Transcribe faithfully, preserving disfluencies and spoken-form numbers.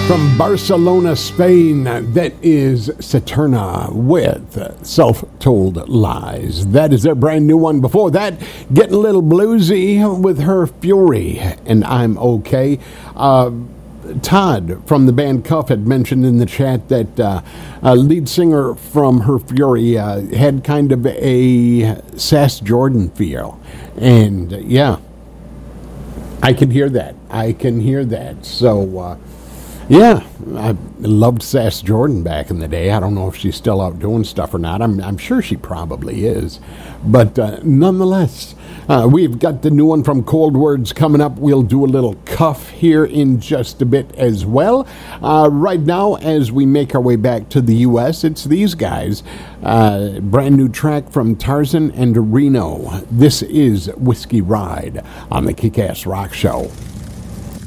From Barcelona, Spain, that is Saturna with Self-Told Lies. That is their brand new one. Before that, getting a little bluesy with Her Fury, and I'm Okay. Uh, Todd from the band Cuff had mentioned in the chat that uh, a lead singer from Her Fury uh, had kind of a Sass Jordan feel. And uh, yeah, I can hear that. I can hear that. So, uh, yeah, I loved Sass Jordan back in the day. I don't know if she's still out doing stuff or not. I'm, I'm sure she probably is. But uh, nonetheless, uh, we've got the new one from Cold Words coming up. We'll do a little Cuff here in just a bit as well. Uh, right now, as we make our way back to the U S, it's these guys. Uh, brand new track from Tarzan and Reno. This is Whiskey Ride on the Kick-Ass Rock Show.